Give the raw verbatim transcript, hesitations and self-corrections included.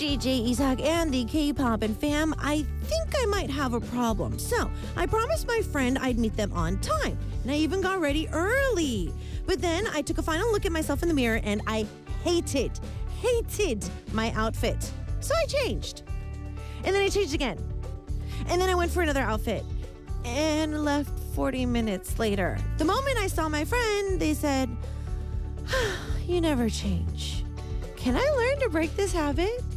D J Isaac and the K-pop and fam, I think I might have a problem. So I promised my friend I'd meet them on time, and I even got ready early. But then I took a final look at myself in the mirror and I hated, hated my outfit. So I changed. And then I changed again. And then I went for another outfit and left forty minutes later. The moment I saw my friend, they said, "You never change. Can I learn to break this habit?"